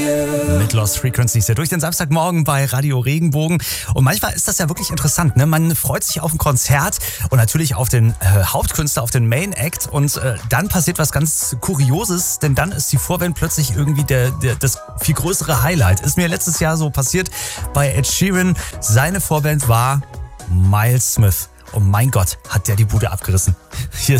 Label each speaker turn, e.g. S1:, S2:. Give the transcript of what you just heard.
S1: Mit Lost Frequencies ja durch den Samstagmorgen bei Radio Regenbogen. Und manchmal ist das ja wirklich interessant, ne? Man freut sich auf ein Konzert und natürlich auf den Hauptkünstler, auf den Main Act. Und dann passiert was ganz Kurioses, denn dann ist die Vorband plötzlich irgendwie das viel größere Highlight. Ist mir letztes Jahr so passiert bei Ed Sheeran. Seine Vorband war Miles Smith. Und mein Gott, hat der die Bude abgerissen. Hier ist